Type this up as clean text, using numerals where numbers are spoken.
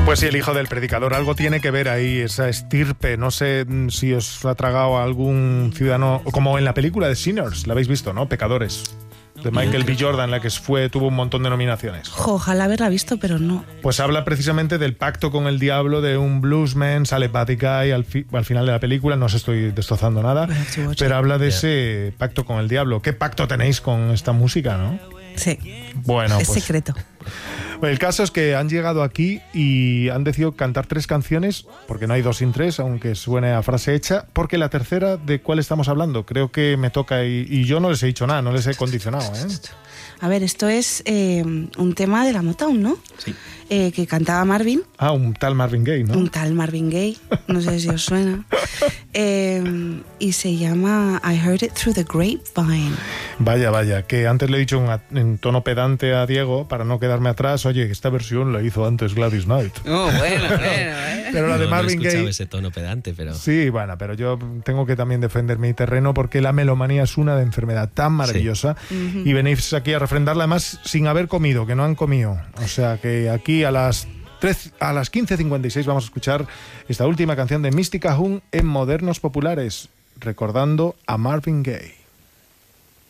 Pues sí, el hijo del predicador, algo tiene que ver ahí, esa estirpe. No sé si os ha tragado a algún ciudadano, como en la película de Sinners, la habéis visto, ¿no? Pecadores, de Michael B. Jordan, la que tuvo un montón de nominaciones. Ojalá haberla visto, pero no. Pues habla precisamente del pacto con el diablo de un bluesman, sale Buddy Guy al final de la película, no os estoy destrozando nada, pero habla de ese pacto con el diablo. ¿Qué pacto tenéis con esta música, no? Sí. Bueno, es pues secreto. El caso es que han llegado aquí y han decidido cantar 3 canciones, porque no hay 2 sin 3, aunque suene a frase hecha, porque la tercera, ¿de cuál estamos hablando? Creo que me toca y yo no les he dicho nada, no les he condicionado, ¿eh? A ver, esto es un tema de la Motown, ¿no? Sí. Que cantaba Marvin. Ah, un tal Marvin Gaye, ¿no? Un tal Marvin Gaye, no sé si os suena. Y se llama I Heard It Through the Grapevine. Vaya, que antes le he dicho en tono pedante a Diego, para no quedarme atrás, oye, esta versión la hizo antes Gladys Knight. Oh, bueno. Pero la de Marvin Gaye... No he escuchado ese tono pedante, pero... Sí, bueno, pero yo tengo que también defender mi terreno porque la melomanía es una enfermedad tan maravillosa, sí. Y venís aquí a refrendarla además sin haber comido, que no han comido. O sea que aquí a las 15:56 vamos a escuchar esta última canción de Mystica Young en Modernos Populares, recordando a Marvin Gaye.